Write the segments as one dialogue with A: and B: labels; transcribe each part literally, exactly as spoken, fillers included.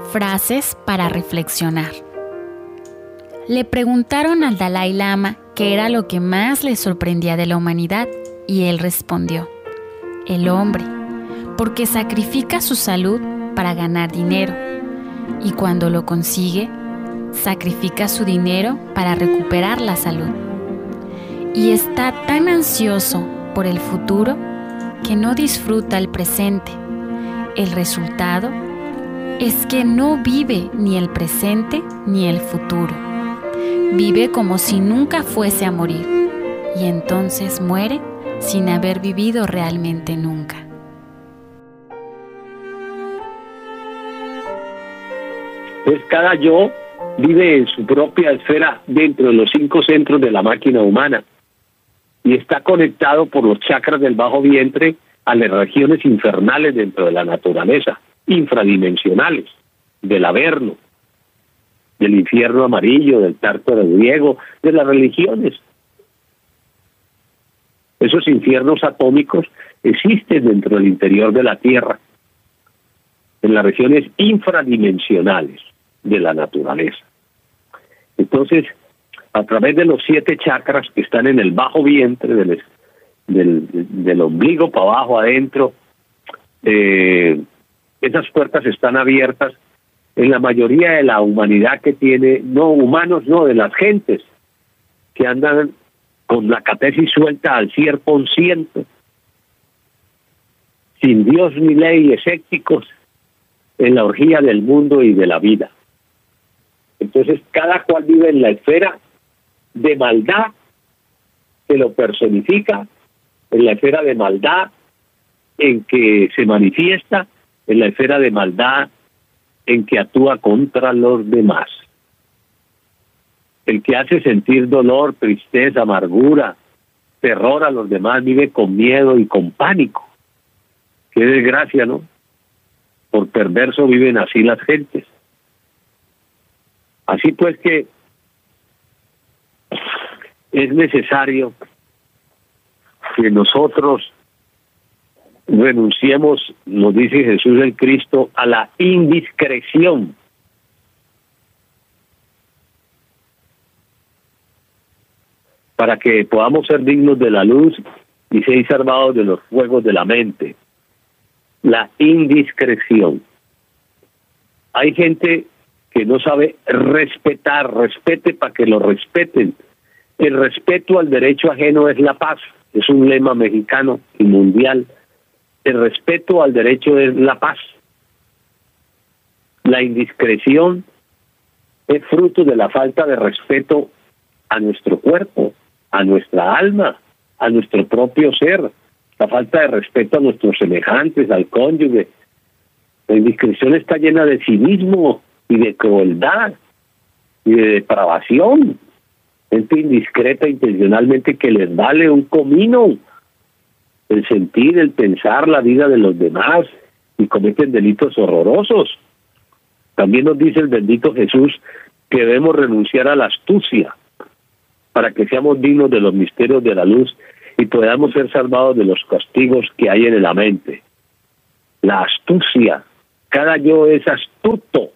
A: Frases para reflexionar. Le preguntaron al Dalai Lama qué era lo que más le sorprendía de la humanidad y él respondió: el hombre, porque sacrifica su salud para ganar dinero y cuando lo consigue, sacrifica su dinero para recuperar la salud. Y está tan ansioso por el futuro que no disfruta el presente. El resultado es que no vive ni el presente ni el futuro. Vive como si nunca fuese a morir y entonces muere sin haber vivido realmente nunca.
B: Pues cada yo vive en su propia esfera dentro de los cinco centros de la máquina humana y está conectado por los chakras del bajo vientre a las regiones infernales dentro de la naturaleza, infradimensionales, del Averno, del infierno amarillo, del tártaro griego, de las religiones. Esos infiernos atómicos existen dentro del interior de la Tierra, en las regiones infradimensionales de la naturaleza. Entonces, a través de los siete chakras que están en el bajo vientre, del, del, del ombligo para abajo, adentro, eh, esas puertas están abiertas en la mayoría de la humanidad que tiene, no humanos, no, de las gentes que andan con la catesis suelta al cien por ciento, sin Dios ni leyes éticos, en la orgía del mundo y de la vida. Entonces, cada cual vive en la esfera de maldad que lo personifica, en la esfera de maldad en que se manifiesta, en la esfera de maldad en que actúa contra los demás. El que hace sentir dolor, tristeza, amargura, terror a los demás vive con miedo y con pánico. Qué desgracia, ¿no? Por perverso viven así las gentes. Así pues que es necesario que nosotros renunciemos, nos dice Jesús el Cristo, a la indiscreción. Para que podamos ser dignos de la luz y ser salvados de los fuegos de la mente. La indiscreción. Hay gente que no sabe respetar, respete para que lo respeten. El respeto al derecho ajeno es la paz, es un lema mexicano y mundial. El respeto al derecho es la paz. La indiscreción es fruto de la falta de respeto a nuestro cuerpo, a nuestra alma, a nuestro propio ser, la falta de respeto a nuestros semejantes, al cónyuge. La indiscreción está llena de cinismo y de crueldad y de depravación. Gente indiscreta intencionalmente que les vale un comino el sentir, el pensar la vida de los demás y cometen delitos horrorosos. También nos dice el bendito Jesús que debemos renunciar a la astucia para que seamos dignos de los misterios de la luz y podamos ser salvados de los castigos que hay en la mente. La astucia, cada yo es astuto.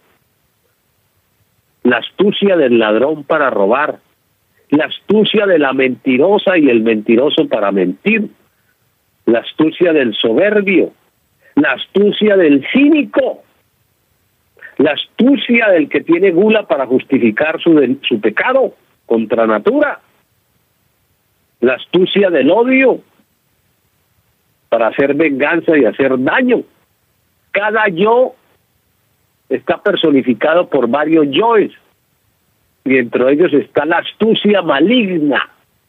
B: La astucia del ladrón para robar, la astucia de la mentirosa y el mentiroso para mentir, la astucia del soberbio, la astucia del cínico, la astucia del que tiene gula para justificar su, su pecado contra natura, la astucia del odio para hacer venganza y hacer daño. Cada yo está personificado por varios yoes y entre ellos está la astucia maligna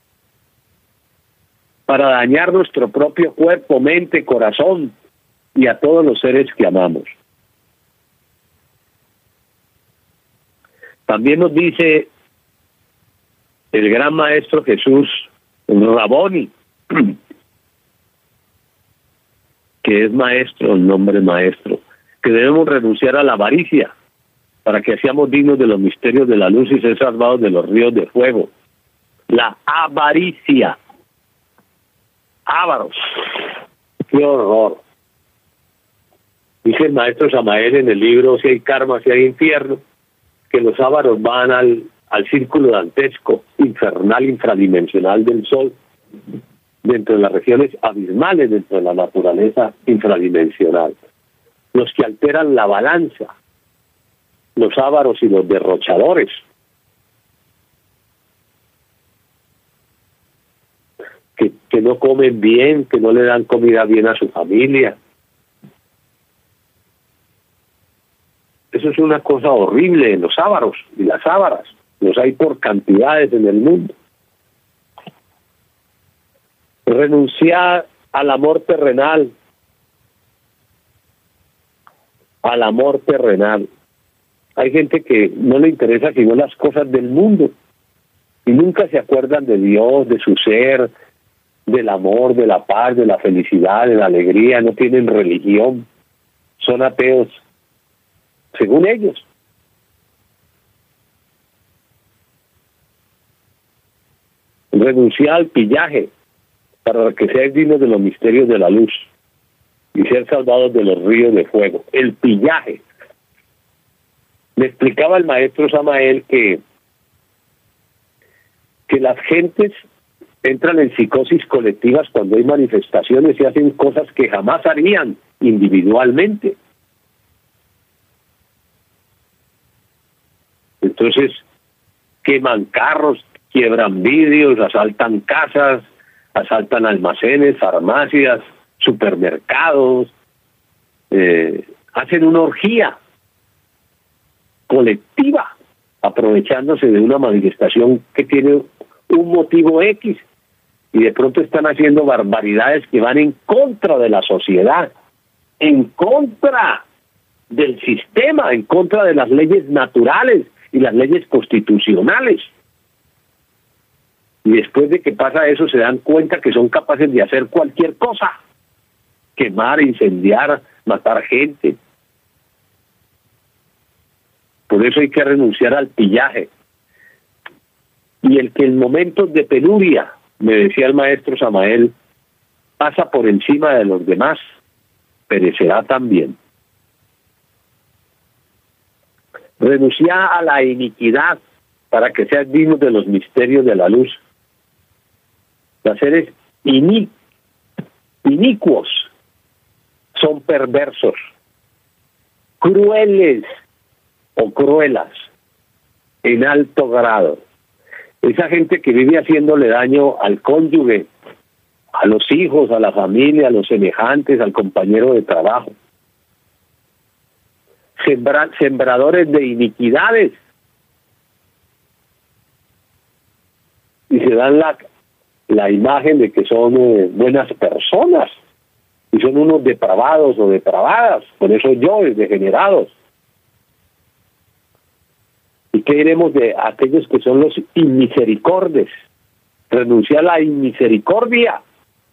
B: para dañar nuestro propio cuerpo, mente, corazón y a todos los seres que amamos. También nos dice el gran maestro Jesús, Raboni, que es maestro, el nombre maestro, que debemos renunciar a la avaricia para que seamos dignos de los misterios de la luz y ser salvados de los ríos de fuego. La avaricia. Ávaros. Qué horror. Dice el maestro Samael en el libro Si hay karma, si hay infierno, que los ávaros van al, al círculo dantesco, infernal, infradimensional del sol, dentro de las regiones abismales, dentro de la naturaleza infradimensional. Los que alteran la balanza, los ávaros y los derrochadores. Que, que no comen bien, que no le dan comida bien a su familia. Eso es una cosa horrible en los ávaros y las ávaras. Los hay por cantidades en el mundo. Renunciar al amor terrenal. Al amor terrenal. Hay gente que no le interesa sino las cosas del mundo. Y nunca se acuerdan de Dios, de su ser, del amor, de la paz, de la felicidad, de la alegría. No tienen religión. Son ateos. Según ellos. Renunciar al pillaje para que seáis dignos de los misterios de la luz y ser salvados de los ríos de fuego. El pillaje. Me explicaba el maestro Samael que, que las gentes entran en psicosis colectivas cuando hay manifestaciones y hacen cosas que jamás harían individualmente. Entonces, queman carros, quiebran vidrios, asaltan casas, asaltan almacenes, farmacias, supermercados, eh, hacen una orgía colectiva, aprovechándose de una manifestación que tiene un motivo X, y de pronto están haciendo barbaridades que van en contra de la sociedad, en contra del sistema, en contra de las leyes naturales y las leyes constitucionales. Y después de que pasa eso se dan cuenta que son capaces de hacer cualquier cosa, quemar, incendiar, matar gente. Por eso hay que renunciar al pillaje. Y el que en momentos de penuria, me decía el maestro Samael, pasa por encima de los demás, perecerá también. Renunciar a la iniquidad para que seas digno de los misterios de la luz. Los seres ini, inicuos son perversos, crueles o cruelas en alto grado. Esa gente que vive haciéndole daño al cónyuge, a los hijos, a la familia, a los semejantes, al compañero de trabajo. Sembra, sembradores de iniquidades. Y se dan la, la imagen de que son eh, buenas personas. Y son unos depravados o depravadas. Por eso yo, degenerados. ¿Y qué diremos de aquellos que son los inmisericordes? Renunciar a la inmisericordia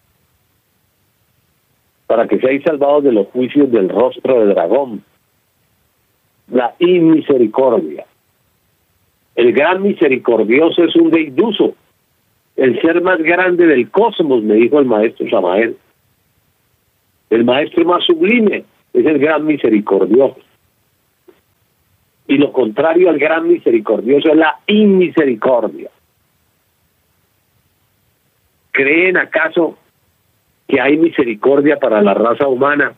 B: para que seáis salvados de los juicios del rostro de dragón. La inmisericordia. El gran misericordioso es un deiduso, el ser más grande del cosmos, me dijo el maestro Samael. El maestro más sublime es el gran misericordioso. Y lo contrario al gran misericordioso es la inmisericordia. ¿Creen acaso que hay misericordia para la raza humana?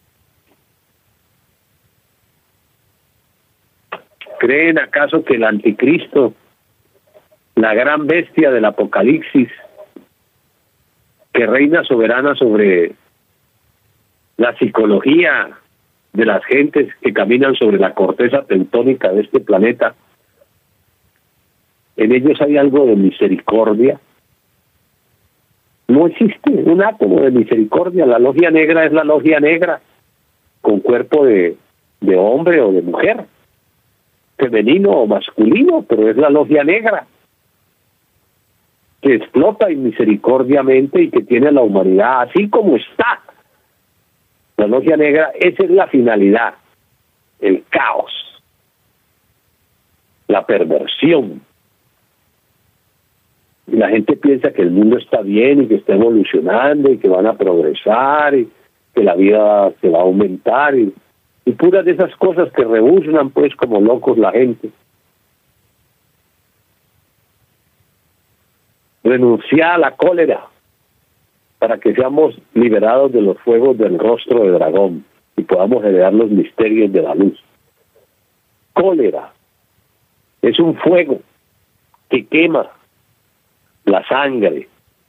B: ¿Creen acaso que el anticristo, la gran bestia del Apocalipsis, que reina soberana sobre la psicología de las gentes que caminan sobre la corteza tectónica de este planeta, en ellos hay algo de misericordia? No existe un átomo de misericordia. La logia negra es la logia negra, con cuerpo de, de hombre o de mujer, femenino o masculino, pero es la logia negra, que explota inmisericordiamente y que tiene a la humanidad así como está. La logia negra, esa es la finalidad, el caos, la perversión. Y la gente piensa que el mundo está bien y que está evolucionando y que van a progresar y que la vida se va a aumentar y y puras de esas cosas que rebuznan pues como locos la gente. Renunciar a la cólera para que seamos liberados de los fuegos del rostro de dragón y podamos heredar los misterios de la luz. Cólera es un fuego que quema la sangre,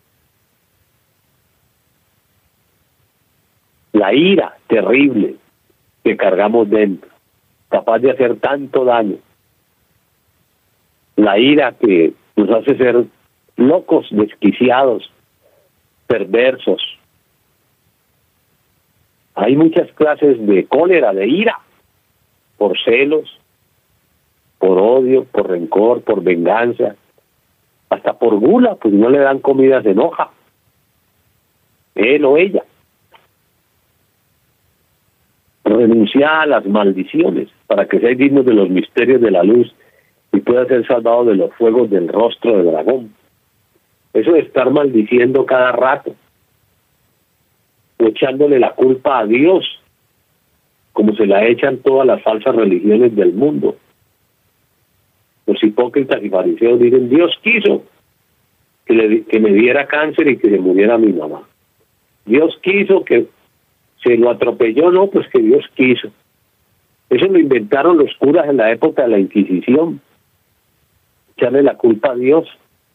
B: la ira terrible que cargamos dentro, capaz de hacer tanto daño. La ira que nos hace ser locos, desquiciados, perversos. Hay muchas clases de cólera, de ira, por celos, por odio, por rencor, por venganza, hasta por gula, pues no le dan comida, se enoja, él o ella. Renunciar a las maldiciones para que seáis dignos de los misterios de la luz y pueda ser salvado de los fuegos del rostro del dragón. Eso de estar maldiciendo cada rato o echándole la culpa a Dios, como se la echan todas las falsas religiones del mundo. Los hipócritas y fariseos dicen: Dios quiso que, le, que me diera cáncer y que se muriera mi mamá. Dios quiso que se lo atropelló, no, pues que Dios quiso. Eso lo inventaron los curas en la época de la Inquisición, echarle la culpa a Dios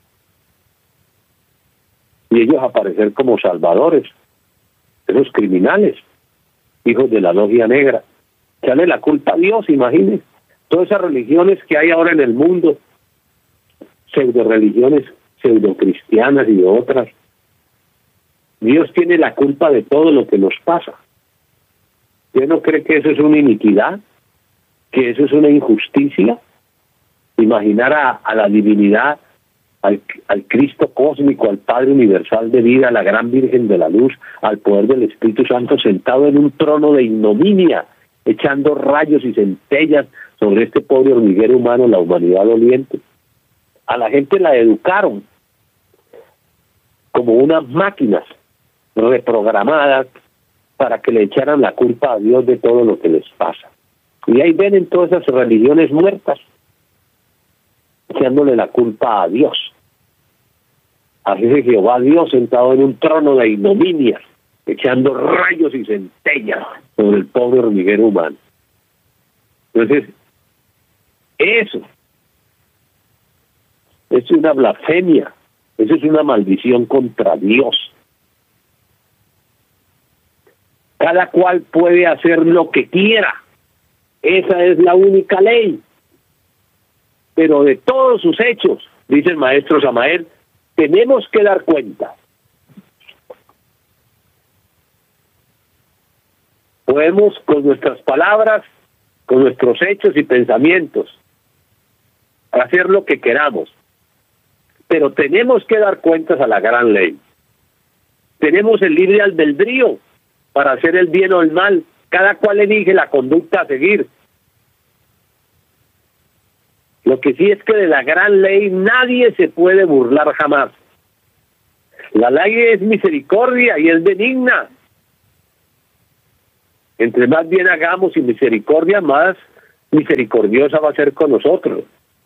B: y ellos aparecer como salvadores, esos criminales, hijos de la logia negra, echarle la culpa a Dios. Imagínense todas esas religiones que hay ahora en el mundo, pseudo religiones, pseudo cristianas y otras. Dios tiene la culpa de todo lo que nos pasa. ¿Usted no cree que eso es una iniquidad? ¿Que eso es una injusticia? Imaginar a, a la divinidad, al, al Cristo cósmico, al Padre universal de vida, a la gran Virgen de la Luz, al poder del Espíritu Santo sentado en un trono de ignominia, echando rayos y centellas sobre este pobre hormiguero humano, la humanidad doliente. A la gente la educaron como unas máquinas reprogramadas para que le echaran la culpa a Dios de todo lo que les pasa. Y ahí ven en todas esas religiones muertas, echándole la culpa a Dios. Así es Jehová Dios sentado en un trono de ignominia, echando rayos y centellas sobre el pobre hormiguero humano. Entonces, eso es una blasfemia, eso es una maldición contra Dios. Cada cual puede hacer lo que quiera, esa es la única ley. Pero de todos sus hechos, dice el maestro Samael, tenemos que dar cuenta. Podemos con nuestras palabras, con nuestros hechos y pensamientos, hacer lo que queramos, pero tenemos que dar cuentas a la gran ley. Tenemos el libre albedrío para hacer el bien o el mal, cada cual elige la conducta a seguir. Lo que sí es que de la gran ley nadie se puede burlar jamás. La ley es misericordia y es benigna. Entre más bien hagamos y misericordia, más misericordiosa va a ser con nosotros.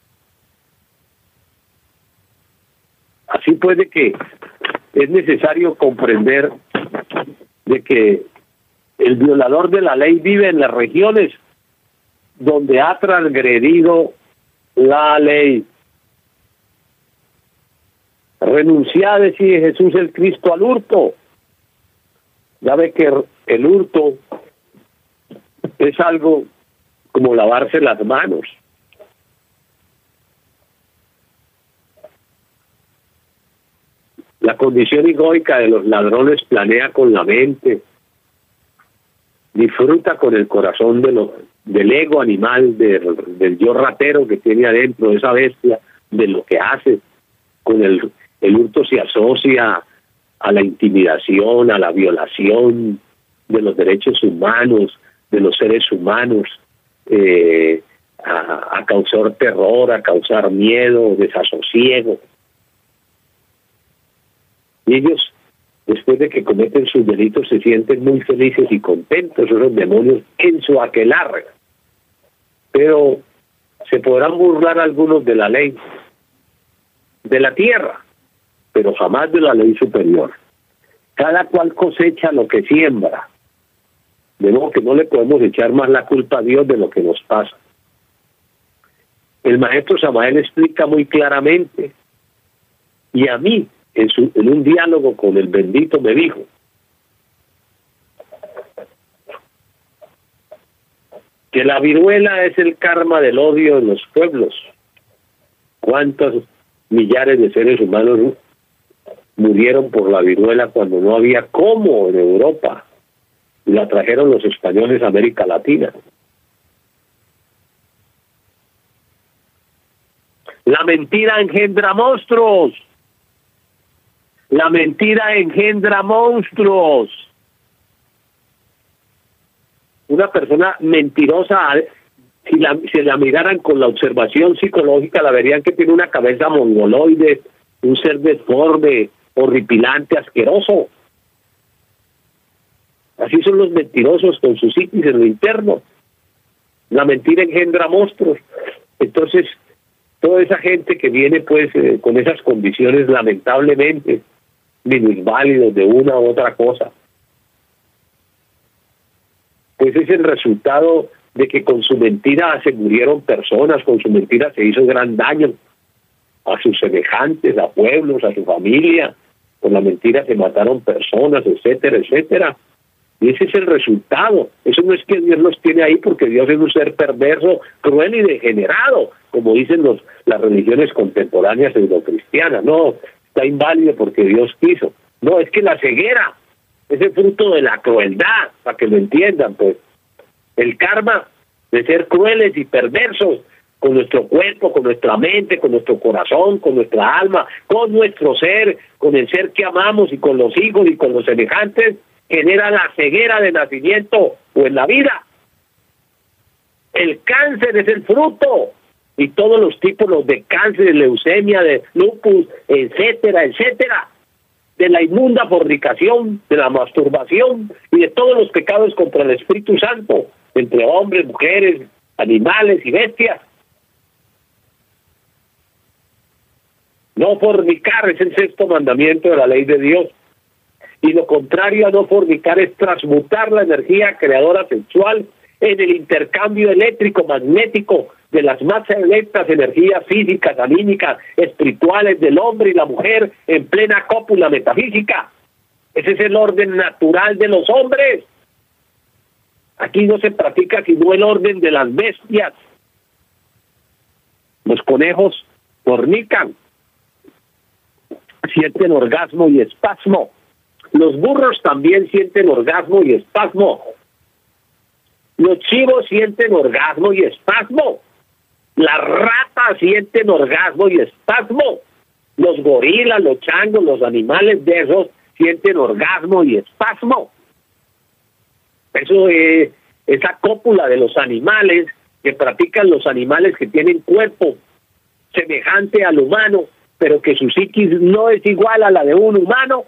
B: Así puede que es necesario comprender de que el violador de la ley vive en las regiones donde ha transgredido la ley. Renunciad, decía Jesús el Cristo, al hurto. Ya ve que el hurto es algo como lavarse las manos. La condición egoica de los ladrones planea con la mente, disfruta con el corazón de lo, del ego animal, del, del yo ratero que tiene adentro, esa bestia, de lo que hace. Con el, el hurto se asocia a la intimidación, a la violación de los derechos humanos, de los seres humanos, eh, a, a causar terror, a causar miedo, desasosiego. Y ellos después de que cometen sus delitos, se sienten muy felices y contentos, esos demonios en su aquelarre. Pero se podrán burlar algunos de la ley de la tierra, pero jamás de la ley superior. Cada cual cosecha lo que siembra, de modo que no le podemos echar más la culpa a Dios de lo que nos pasa. El maestro Samael explica muy claramente, y a mí, en, su, en un diálogo con el bendito, me dijo: que la viruela es el karma del odio en los pueblos. ¿Cuántos millares de seres humanos murieron por la viruela cuando no había cómo en Europa? Y la trajeron los españoles a América Latina. La mentira engendra monstruos. La mentira engendra monstruos. Una persona mentirosa, si la, si la miraran con la observación psicológica, la verían que tiene una cabeza mongoloide, un ser deforme, horripilante, asqueroso. Así son los mentirosos con su psiquis en lo interno. La mentira engendra monstruos. Entonces, toda esa gente que viene pues eh, con esas condiciones, lamentablemente, minusválidos de una u otra cosa, pues es el resultado de que con su mentira se murieron personas, con su mentira se hizo gran daño a sus semejantes, a pueblos, a su familia. Con la mentira se mataron personas, etcétera, etcétera. Y ese es el resultado. Eso no es que Dios los tiene ahí porque Dios es un ser perverso, cruel y degenerado, como dicen los, las religiones contemporáneas eurocristianas. No, está inválido porque Dios quiso. No, es que la ceguera es el fruto de la crueldad, para que lo entiendan, pues. El karma de ser crueles y perversos con nuestro cuerpo, con nuestra mente, con nuestro corazón, con nuestra alma, con nuestro ser, con el ser que amamos y con los hijos y con los semejantes, genera la ceguera de nacimiento o en la vida. El cáncer es el fruto, y todos los tipos los de cáncer, de leucemia, de lupus, etcétera, etcétera, de la inmunda fornicación, de la masturbación y de todos los pecados contra el Espíritu Santo, entre hombres, mujeres, animales y bestias. No fornicar es el sexto mandamiento de la ley de Dios. Y lo contrario a no fornicar es transmutar la energía creadora sexual en el intercambio eléctrico magnético de las más selectas energías físicas, anímicas, espirituales del hombre y la mujer en plena cópula metafísica. Ese es el orden natural de los hombres. Aquí no se practica sino el orden de las bestias. Los conejos fornican, sienten orgasmo y espasmo. Los burros también sienten orgasmo y espasmo. Los chivos sienten orgasmo y espasmo. Las ratas sienten orgasmo y espasmo. Los gorilas, los changos, los animales de esos sienten orgasmo y espasmo. Eso es esa cópula de los animales que practican los animales que tienen cuerpo semejante al humano, pero que su psiquis no es igual a la de un humano.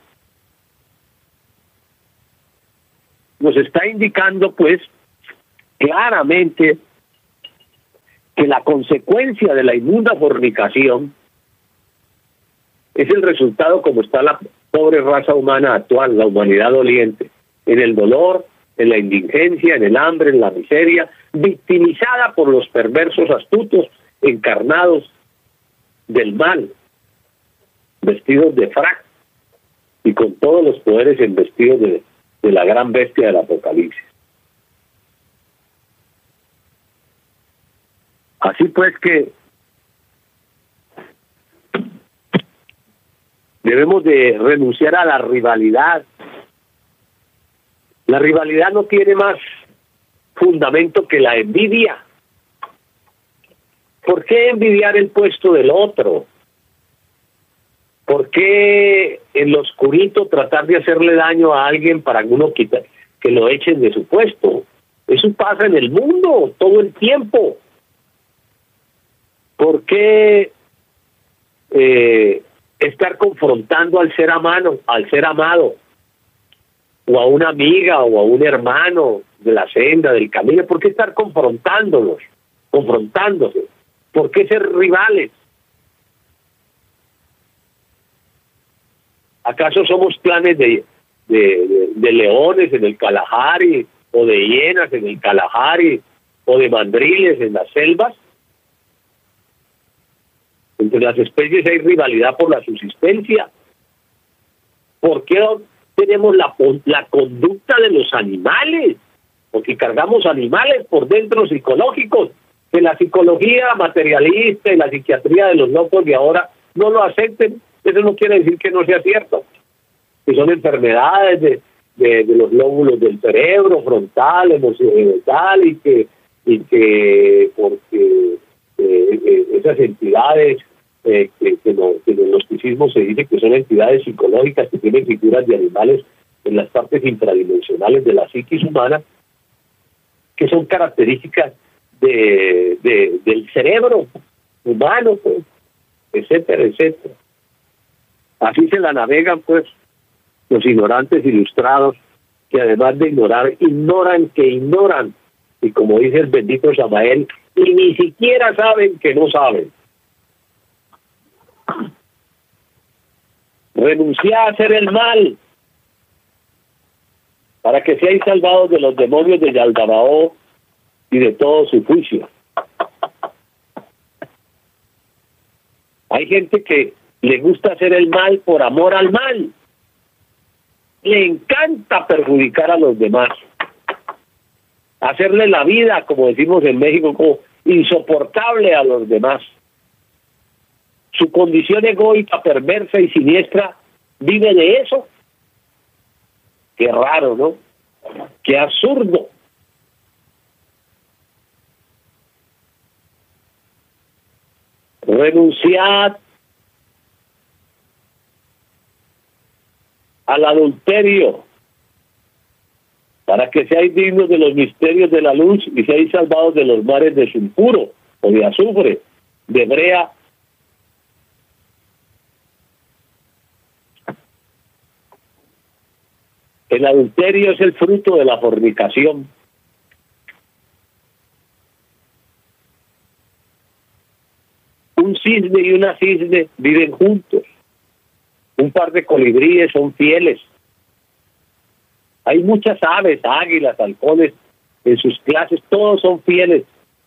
B: Nos está indicando pues claramente que la consecuencia de la inmunda fornicación es el resultado como está la pobre raza humana actual, la humanidad doliente, en el dolor, en la indigencia, en el hambre, en la miseria, victimizada por los perversos astutos encarnados del mal, vestidos de frac y con todos los poderes investidos de, de la gran bestia del Apocalipsis. Así pues que debemos de renunciar a la rivalidad. La rivalidad no tiene más fundamento que la envidia. ¿Por qué envidiar el puesto del otro? ¿Por qué en lo oscurito tratar de hacerle daño a alguien para que uno quita, que lo echen de su puesto? Eso pasa en el mundo todo el tiempo. ¿Por qué eh, estar confrontando al ser amado, al ser amado, o a una amiga o a un hermano de la senda, del camino? ¿Por qué estar confrontándolos, confrontándose? ¿Por qué ser rivales? ¿Acaso somos planes de, de, de, de leones en el Kalahari, o de hienas en el Kalahari, o de mandriles en las selvas? Entre las especies hay rivalidad por la subsistencia. ¿Por qué tenemos la, la conducta de los animales? Porque cargamos animales por dentro psicológicos, que la psicología materialista y la psiquiatría de los locos de ahora no lo acepten. Eso no quiere decir que no sea cierto, que son enfermedades de, de, de los lóbulos del cerebro, frontal, emocional, y que, y que porque eh, eh, esas entidades eh, que, que, no, que en el gnosticismo se dice que son entidades psicológicas que tienen figuras de animales en las partes infradimensionales de la psiquis humana, que son características de, de del cerebro humano, pues, etcétera, etcétera. Así se la navegan, pues, los ignorantes ilustrados, que además de ignorar, ignoran que ignoran, y como dice el bendito Samael, y ni siquiera saben que no saben. Renunciad a hacer el mal, para que seáis salvados de los demonios de Yaldabaoth y de todo su juicio. Hay gente que le gusta hacer el mal por amor al mal. Le encanta perjudicar a los demás. Hacerle la vida, como decimos en México, como insoportable a los demás. Su condición egoica, perversa y siniestra vive de eso. Qué raro, ¿no? Qué absurdo. Renunciad al adulterio, para que seáis dignos de los misterios de la luz y seáis salvados de los mares de sulfuro o de azufre, de brea. El adulterio es el fruto de la fornicación. Un cisne y una cisne viven juntos. Un par de colibríes son fieles. Hay muchas aves, águilas, halcones, en sus clases, todos son fieles.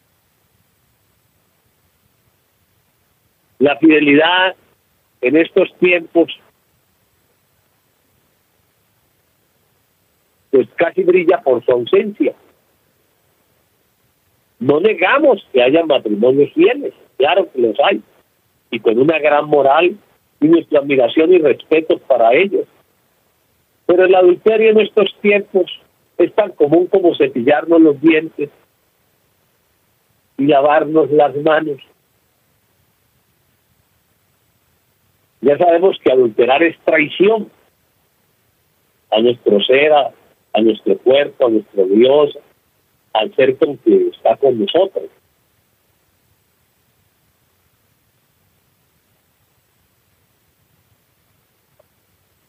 B: La fidelidad en estos tiempos pues casi brilla por su ausencia. No negamos que haya matrimonios fieles, claro que los hay, y con una gran moral y nuestra admiración y respeto para ellos. Pero el adulterio en estos tiempos es tan común como cepillarnos los dientes y lavarnos las manos. Ya sabemos que adulterar es traición a nuestro ser, a, a nuestro cuerpo, a nuestro Dios, al ser con que está con nosotros.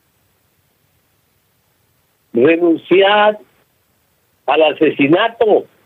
B: Renunciad al asesinato,